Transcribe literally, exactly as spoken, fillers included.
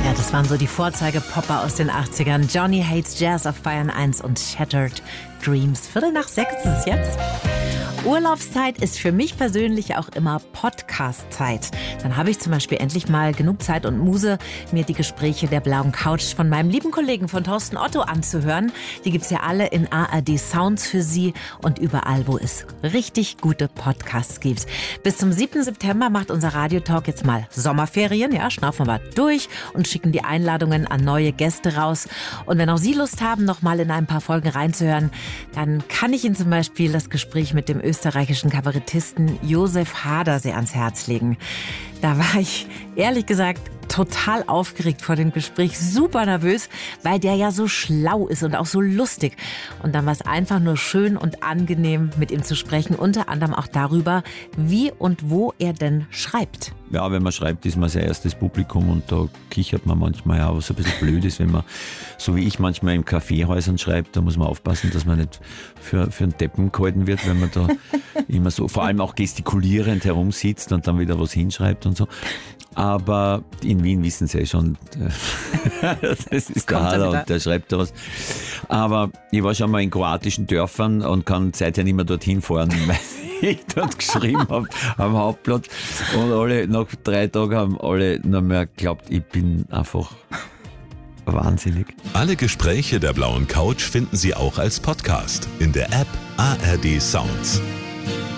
Ja, das waren so die Vorzeigepopper aus den achtzigern. Johnny Hates Jazz auf Bayern eins und Shattered Dreams. Viertel nach sechs ist es jetzt. Urlaubszeit ist für mich persönlich auch immer Podcast-Zeit. Dann habe ich zum Beispiel endlich mal genug Zeit und Muse, mir die Gespräche der blauen Couch von meinem lieben Kollegen von Thorsten Otto anzuhören. Die gibt's ja alle in A R D Sounds für Sie und überall, wo es richtig gute Podcasts gibt. Bis zum siebten September macht unser Radiotalk jetzt mal Sommerferien. Ja, schnaufen wir durch und schicken die Einladungen an neue Gäste raus. Und wenn auch Sie Lust haben, noch mal in ein paar Folgen reinzuhören, dann kann ich Ihnen zum Beispiel das Gespräch mit dem österreichischen Kabarettisten Josef Hader sehr ans Herz legen. Da war ich, ehrlich gesagt, total aufgeregt vor dem Gespräch, super nervös, weil der ja so schlau ist und auch so lustig. Und dann war es einfach nur schön und angenehm, mit ihm zu sprechen, unter anderem auch darüber, wie und wo er denn schreibt. Ja, wenn man schreibt, ist man sein erstes Publikum und da kichert man manchmal ja, was ein bisschen blöd ist, wenn man, so wie ich manchmal im Kaffeehäusern schreibt, da muss man aufpassen, dass man nicht für, für einen Deppen gehalten wird, wenn man da immer so, vor allem auch gestikulierend herumsitzt und dann wieder was hinschreibt und so. Aber in Wien wissen sie ja schon, das ist der Hader und der schreibt da was. Aber ich war schon mal in kroatischen Dörfern und kann seither nicht mehr dorthin fahren, weil ich dort geschrieben habe am Hauptplatz. Und alle, nach drei Tagen haben alle noch mehr geglaubt, ich bin einfach wahnsinnig. Alle Gespräche der blauen Couch finden Sie auch als Podcast in der App A R D Sounds.